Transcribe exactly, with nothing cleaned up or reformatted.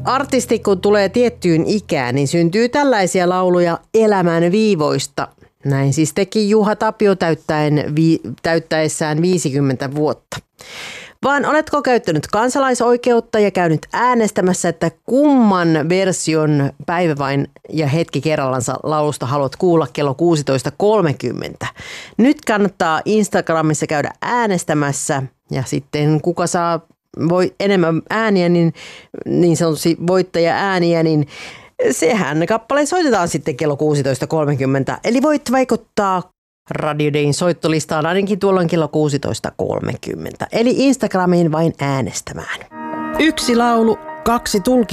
Artisti kun tulee tiettyyn ikään, niin syntyy tällaisia lauluja elämän viivoista. Näin siis teki Juha Tapio täyttäen, vi, täyttäessään viisikymmentä vuotta. Vaan oletko käyttänyt kansalaisoikeutta ja käynyt äänestämässä, että kumman version Päivä vain ja hetki kerrallansa laulusta haluat kuulla kello kuusitoista kolmekymmentä? Nyt kannattaa Instagramissa käydä äänestämässä ja sitten kuka saa voi enemmän ääniä, niin, niin sanotusti voittaja ääniä, niin sehän kappale soitetaan sitten kello kuusitoista kolmekymmentä. Eli voit vaikuttaa Radio Dayn soittolistaan ainakin tuolloin kello kuusitoista kolmekymmentä. Eli Instagramiin vain äänestämään. Yksi laulu, kaksi tulkintaa.